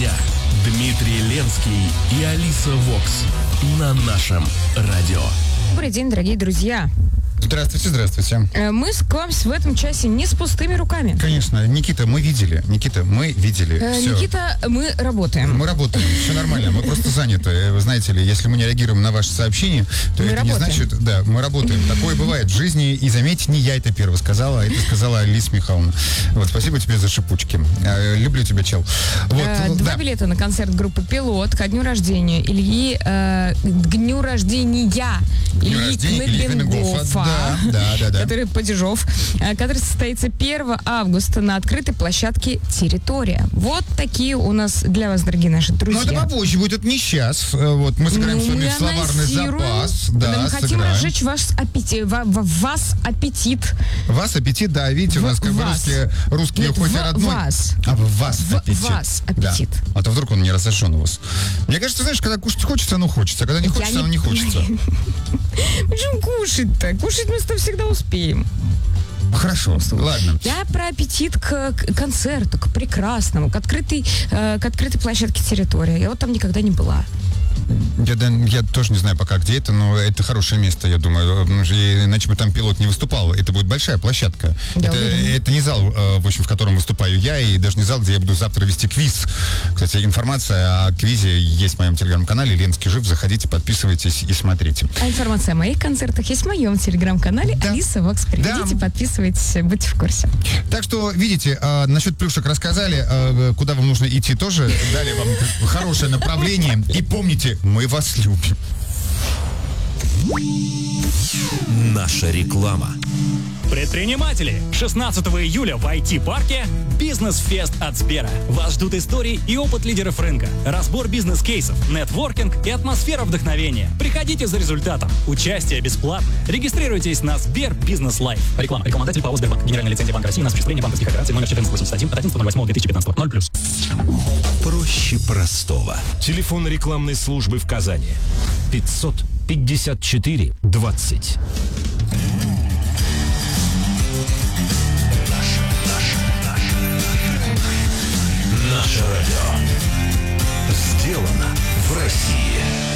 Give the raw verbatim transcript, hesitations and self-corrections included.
дня. Дмитрий Ленский и Алиса Вокс на нашем радио. Добрый день, дорогие друзья. Здравствуйте, здравствуйте. Мы к вам в этом часе не с пустыми руками. Конечно. Никита, мы видели. Никита, мы видели. Э, Все. Никита, мы работаем. Мы работаем. Все нормально. Мы просто заняты. Вы знаете ли, если мы не реагируем на ваши сообщения, то мы это работаем. не значит... Да, мы работаем. Такое бывает в жизни. И заметьте, не я это первый сказала, а это сказала Алиса Михайловна. Вот, спасибо тебе за шипучки. Э, люблю тебя, чел. Вот, Э, ну, Два да. билета на концерт группы «Пилот» ко дню рождения Ильи... Э, к дню рождения Дню Ильи рождения Ильи Кнебенгофа, Кнебенгофа. Да, да, да, да. который падежов, э, который состоится первого августа на открытой площадке «Территория». Вот такие у нас для вас, дорогие наши друзья. Ну, это попозже будет, это не сейчас. Э, Вот, мы сыграем Ну, с вами мы в словарный анонсируем. запас. Да, Да, мы хотим сыграем. разжечь ваш аппетит, ва- ва- вас аппетит. Вас аппетит, да, видите, у В нас как бы вас. русские, русские Нет, хоть в и родной. вас. А в вас В аппетит. вас аппетит. Да. А то вдруг он не разожжен у вас. Мне кажется, знаешь, когда кушать хочется, оно хочется. А когда не Я хочется, не- оно не хочется. Почему кушать-то? Кушать мы с тобой всегда успеем. Хорошо, ладно. Я про аппетит к, к концерту, к прекрасному, к открытой, э, к открытой площадке «Территория». Я вот там никогда не была. Я, да, я тоже не знаю пока, где это, но это хорошее место, я думаю. Потому что иначе бы там пилот не выступал. Это будет большая площадка. Я Это, уверена. это не зал, э, в общем, в котором выступаю я, и даже не зал, где я буду завтра вести квиз. Кстати, информация о квизе есть в моем телеграм-канале «Ленский жив». Заходите, подписывайтесь и смотрите. А информация о моих концертах есть в моем телеграм-канале Да. Алиса Вокс. Перейдите, Да. подписывайтесь, будьте в курсе. Так что, видите, э, насчет плюшек рассказали, э, куда вам нужно идти тоже, дали вам хорошее направление. И помните, мы вас любим. Наша реклама. Предприниматели! шестнадцатого июля в ай ти-парке «Бизнес-фест» от Сбера. Вас ждут истории и опыт лидеров рынка, разбор бизнес-кейсов, нетворкинг и атмосфера вдохновения. Приходите за результатом. Участие бесплатное. Регистрируйтесь на Сбер Бизнес Лайф. Реклама. Рекламодатель ПАО «Сбербанк». Генеральная лицензия Банка России на осуществление банковских операций номер четырнадцать восемьдесят один от одиннадцатого восьмого две тысячи пятнадцатого. ноль плюс. Проще простого. Телефон рекламной службы в Казани. пятьсот пятьдесят четыре двадцать.